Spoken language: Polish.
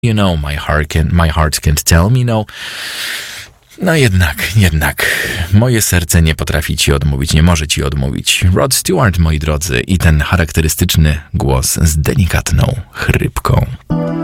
You know, my heart can't tell me no. No jednak, moje serce nie potrafi ci odmówić, nie może ci odmówić. Rod Stewart, moi drodzy, i ten charakterystyczny głos z delikatną chrypką.